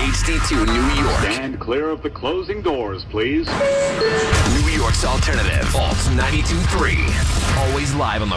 HD2 New York. Stand clear of the closing doors, please. New York's alternative. Alt 92.3. Always live on the